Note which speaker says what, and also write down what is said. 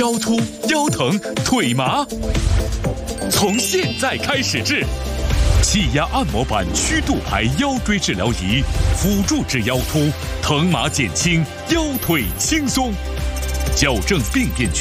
Speaker 1: 腰突、腰疼、腿麻，从现在开始治。气压按摩板曲度牌腰椎治疗仪，辅助治腰突，疼麻减轻，腰腿轻松，矫正病变